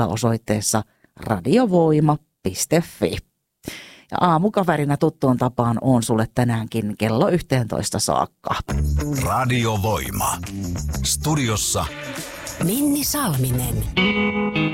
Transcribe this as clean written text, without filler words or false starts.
osoitteessa radiovoima.fi. Ja aamukaverina tuttuun tapaan on sulle tänäänkin kello 11 saakka. Radiovoima. Studiossa Minni Salminen.